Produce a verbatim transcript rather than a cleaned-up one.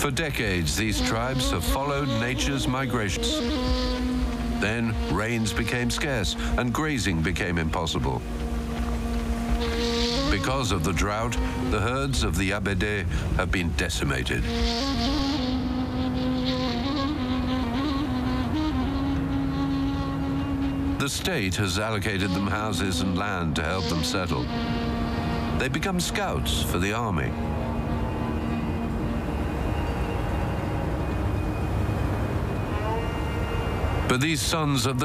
For decades, these tribes have followed nature's migrations. Then rains became scarce and grazing became impossible. Because of the drought, the herds of the Abédé have been decimated. The state has allocated them houses and land to help them settle. They become scouts for the army. But these sons of the